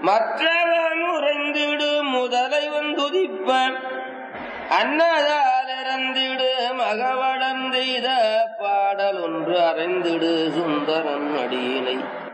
மற்றவன் உறைந்திடு முதலை வந்துதிப்ப அன்னதால் இறந்திடு மகவடம் செய்த பாடல் ஒன்று அறைந்திடு சுந்தரன் அடியினை